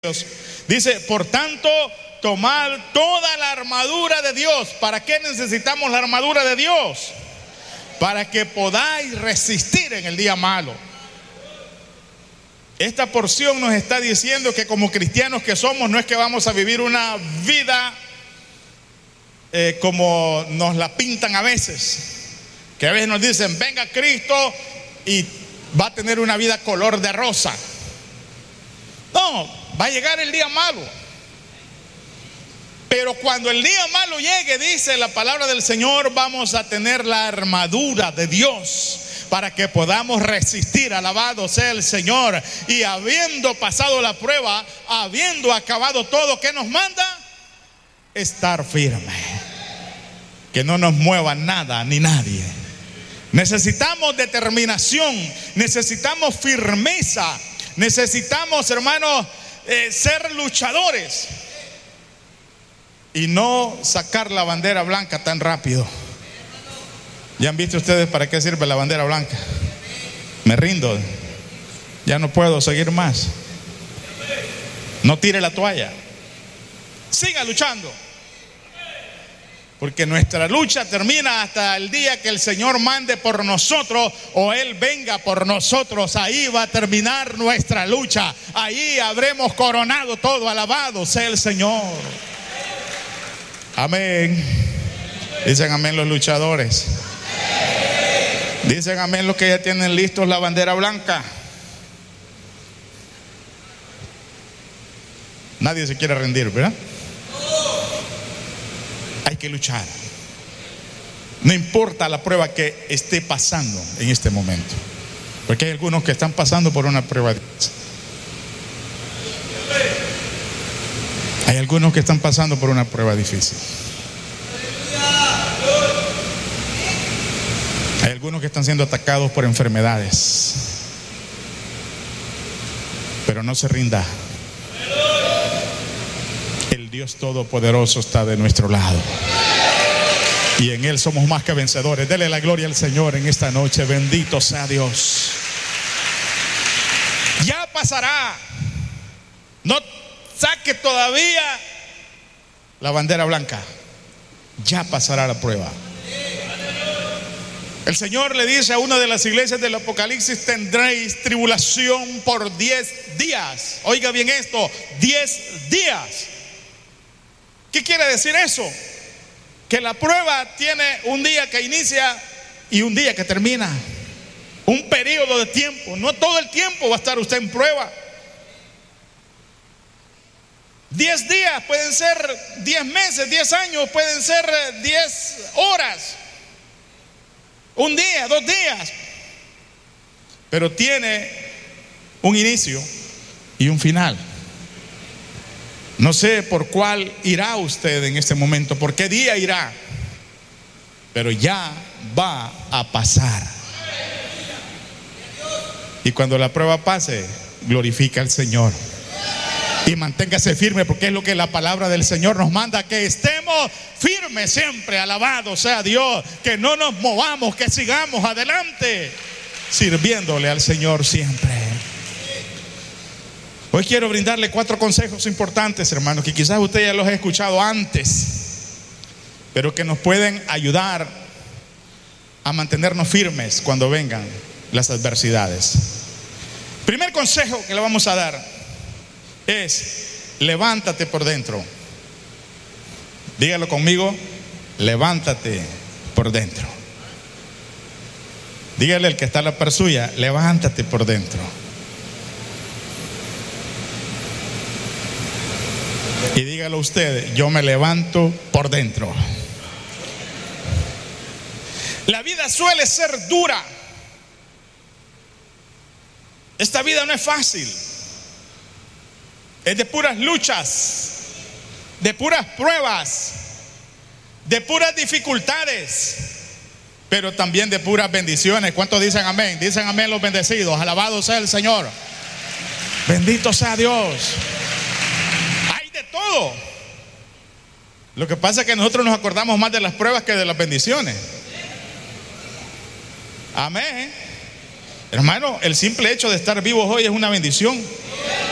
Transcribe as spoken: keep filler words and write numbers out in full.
Dice, por tanto, tomad toda la armadura de Dios. ¿Para qué necesitamos la armadura de Dios? Para que podáis resistir en el día malo. Esta porción nos está diciendo que como cristianos que somos, no es que vamos a vivir una vida eh, como nos la pintan a veces. Que a veces nos dicen, venga Cristo y va a tener una vida color de rosa. No, va a llegar el día malo. Pero cuando el día malo llegue, dice la palabra del Señor, vamos a tener la armadura de Dios para que podamos resistir. Alabado sea el Señor. Y habiendo pasado la prueba, habiendo acabado todo, ¿qué nos manda? Estar firme. Que no nos mueva nada ni nadie. Necesitamos determinación, necesitamos firmeza, necesitamos, hermanos, eh, ser luchadores y no sacar la bandera blanca tan rápido. ¿Ya han visto ustedes para qué sirve la bandera blanca? Me rindo, ya no puedo seguir más. No tire la toalla, siga luchando. Porque nuestra lucha termina hasta el día que el Señor mande por nosotros o Él venga por nosotros. Ahí va a terminar nuestra lucha. Ahí habremos coronado todo. Alabado sea el Señor. Amén. Dicen amén los luchadores. Dicen amén los que ya tienen listos la bandera blanca. Nadie se quiere rendir, ¿verdad? Hay que luchar. No importa la prueba que esté pasando en este momento, porque hay algunos que están pasando por una prueba difícil. Hay algunos que están pasando por una prueba difícil. Hay algunos que están siendo atacados por enfermedades. Pero no se rinda. Dios Todopoderoso está de nuestro lado y en Él somos más que vencedores. Dele la gloria al Señor en esta noche. Bendito sea Dios. Ya pasará. No saque todavía la bandera blanca. Ya pasará la prueba. El Señor le dice a una de las iglesias del Apocalipsis: tendréis tribulación por diez días. Oiga bien esto, diez días. ¿Qué quiere decir eso? Que la prueba tiene un día que inicia y un día que termina. Un periodo de tiempo. No todo el tiempo va a estar usted en prueba. Diez días pueden ser diez meses, diez años, pueden ser diez horas. Un día, dos días. Pero tiene un inicio y un final. No sé por cuál irá usted en este momento, por qué día irá, pero ya va a pasar. Y cuando la prueba pase, glorifica al Señor y manténgase firme, porque es lo que la palabra del Señor nos manda, que estemos firmes siempre. Alabado sea Dios, que no nos movamos, que sigamos adelante sirviéndole al Señor siempre. Hoy quiero brindarle cuatro consejos importantes, hermanos, que quizás usted ya los ha escuchado antes, pero que nos pueden ayudar a mantenernos firmes cuando vengan las adversidades. Primer consejo que le vamos a dar es: levántate por dentro. Dígalo conmigo: levántate por dentro. Dígale al que está a la par suya: levántate por dentro. Y dígalo usted: yo me levanto por dentro. La vida suele ser dura. Esta vida no es fácil. Es de puras luchas, de puras pruebas, de puras dificultades, pero también de puras bendiciones. ¿Cuántos dicen amén? Dicen amén los bendecidos. Alabado sea el Señor. Bendito sea Dios. Todo. Lo que pasa es que nosotros nos acordamos más de las pruebas que de las bendiciones. Amén. Hermano, el simple hecho de estar vivos hoy es una bendición.